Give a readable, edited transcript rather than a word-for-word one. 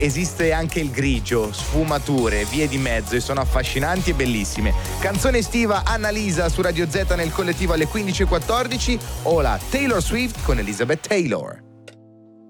esiste anche il grigio, sfumature, vie di mezzo, e sono affascinanti e bellissime. Canzone estiva Annalisa su Radio Z nel collettivo alle 15:14, o la Taylor Swift con Elizabeth Taylor.